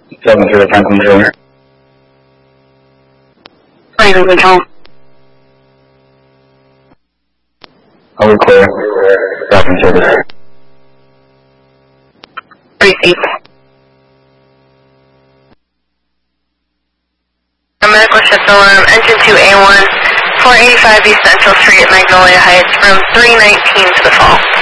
7 to the Franklin Jr. Franklin Control. Over clear. Tracking service. Receive. Medical shift alarm, engine 2A1, 485 East Central Street, Magnolia Heights, room 319 to the fall.